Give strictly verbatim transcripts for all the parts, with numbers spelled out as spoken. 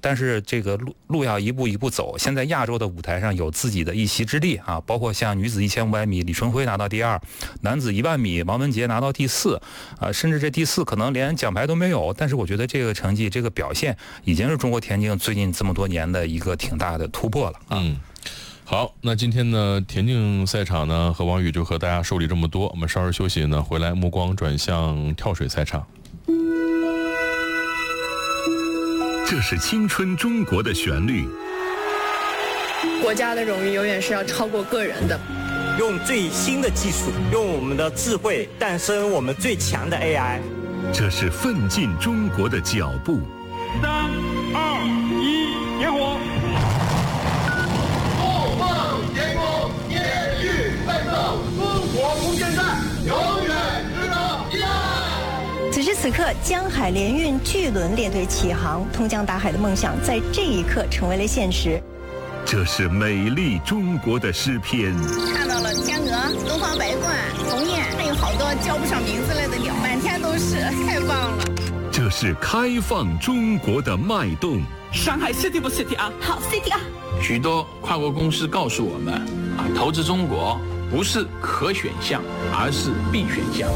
但是这个路路要一步一步走。现在亚洲的舞台上有自己的一席之地啊，包括像女子一千五百米李春辉拿到第二，男子一万米王文杰拿到第四，啊，甚至这第四可能连奖牌都没有。但是我觉得这个成绩、这个表现已经是中国田径最近这么多年的一个挺大的突破了啊。 嗯。好，那今天呢，田径赛场呢，和王宇就和大家梳理这么多。我们稍事休息呢，回来目光转向跳水赛场。 这是青春中国的旋律。 国家的荣誉永远是要超过个人的。 用最新的技术，用我们的智慧，诞生我们最强的 A I。 这是奋进中国的脚步。 三、二、一，点火！ 天空业余奋斗，中国无限赛，永远值得期待。 此时此刻，江海联运巨轮列队起航，通江达海的梦想在这一刻成为了现实。 这是美丽中国的诗篇。 看到了天鹅、东方白鹳、鸿雁，还有好多叫不上名字来的鸟，满天都是，太棒了。 这是开放中国的脉动。 上海 City 不 City 啊？ 好 City 啊！ 许多跨国公司告诉我们，啊，投资中国不是可选项，而是必选项。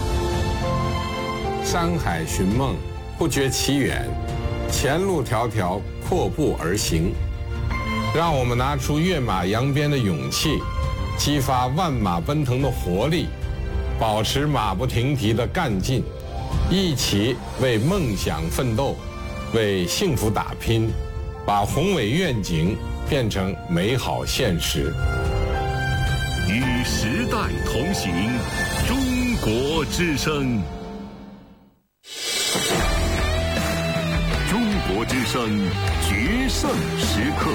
山海寻梦，不觉其远，前路迢迢，阔步而行。让我们拿出跃马扬鞭的勇气，激发万马奔腾的活力，保持马不停蹄的干劲，一起为梦想奋斗，为幸福打拼，把宏伟愿景变成美好现实。 与时代同行，中国之声。中国之声决胜时刻。